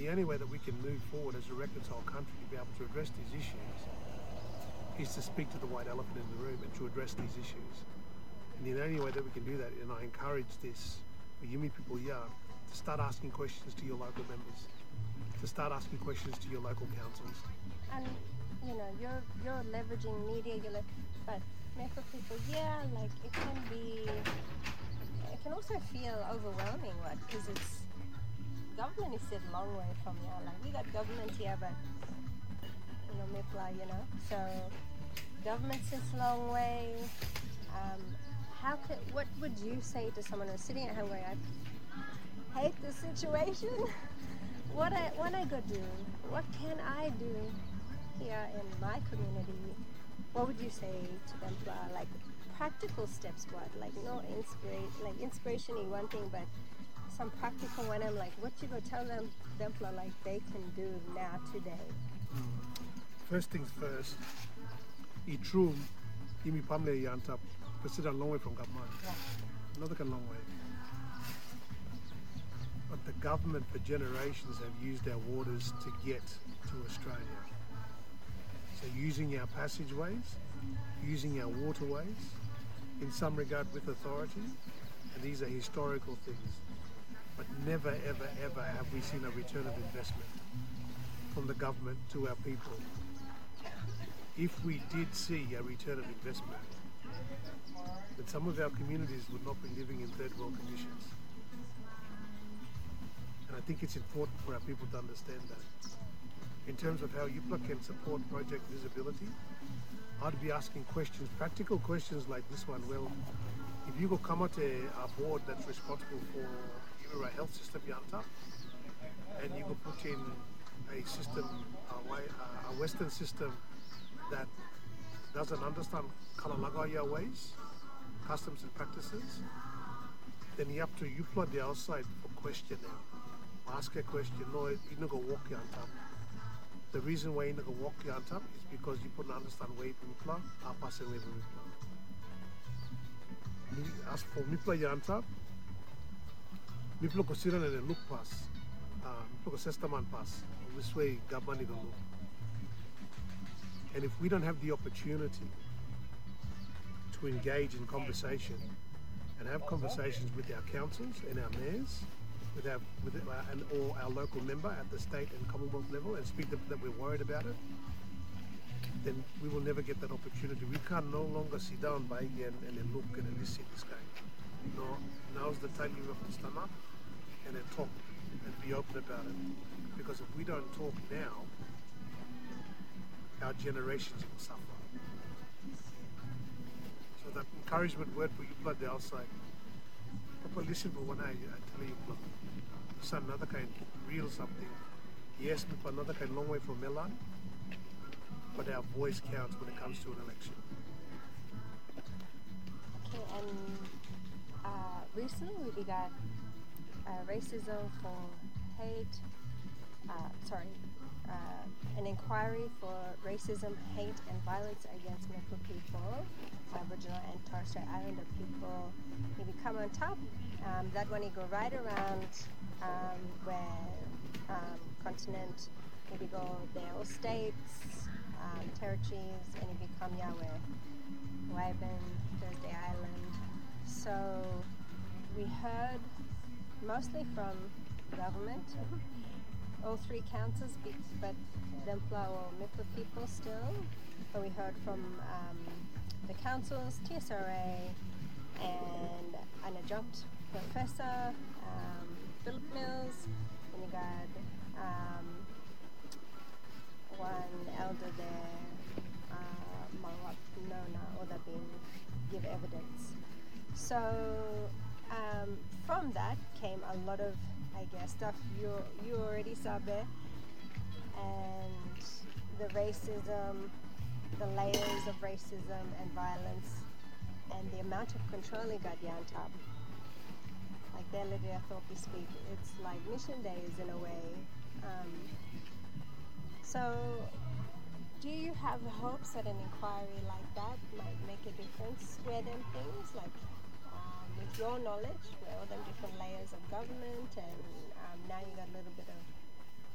the only way that we can move forward as a reconciled country to be able to address these issues is to speak to the white elephant in the room and to address these issues. And the only way that we can do that, and I encourage this for Yumi people here, to start asking questions to your local members, to start asking questions to your local councils. And you know, you're leveraging media, but for people, like it can also feel overwhelming, right? Because it's government is set a long way from here. Like we got government here, but Mipla, so government sits a long way. What would you say to someone who's sitting at home going, I hate this situation? What I go do? What can I do here in my community? What would you say to them? Like practical steps, like no inspiration is one thing, but some practical one. I'm like, what you go tell them like they can do now today? First things first, it's true. Imi pamle yanta, consider a long way from government. Another kind of long way. But the government for generations have used our waters to get to Australia. So using our passageways, using our waterways, in some regard with authority, and these are historical things. But never, ever, ever have we seen a return of investment from the government to our people. If we did see a return of investment, then some of our communities would not be living in third world conditions. And I think it's important for our people to understand that. In terms of how UPLA can support project visibility, I'd be asking questions, practical questions like this one. Well, if you go come at a board that's responsible for your health system, Yanta, and you go put in a system, a Western system that doesn't understand Kalalagaya ways, customs and practices, then you have to UPLA the outside for questioning. Ask a question, no, you don't go walk Yanta. The reason why you don't go walk Yanta is because you couldn't understand where UPLA are passing with UPLA. As for MIPLA Yanta, MIPLA ko sira na look pass, MIPLA ko sestaman pass, this way government is going to look. And if we don't have the opportunity to engage in conversation and have conversations with our councils and our mayors, or our local member at the state and Commonwealth level, and speak that we're worried about it, then we will never get that opportunity. We can no longer sit down by again and then look and then listen this guy. No, now's the time you have to stand up and then talk and be open about it. Because if we don't talk now, our generations will suffer. So that encouragement word for you blood the outside. Papa, listen for one I tell you, blood. Son, another kind real something. Yes, but another kind long way from Milan. But our voice counts when it comes to an election. Okay, and recently we got racism for hate. An inquiry for racism, hate, and violence against Mi'kmaq people, Aboriginal and Torres Strait Islander people. If you come on top, that one you go right around where continent, if you go there, all states, territories, and if you come Yahweh, Waban, Thursday Island. So we heard mostly from government, all three councils, but Dempla or Mi'kmaq people still. But we heard from the councils, TSRA, and an adjunct professor, Philip Mills, and you got one elder there, Marwap Nona, or that being give evidence. So from that came a lot of, I guess, stuff you already saw there, and the racism, the layers of racism and violence, and the amount of control it got on top. Like there, Lydia thought we speak. It's like mission days in a way. So, do you have hopes that an inquiry like that might make a difference? Where them things like, with your knowledge, where all them different layers of government, and now you got a little bit of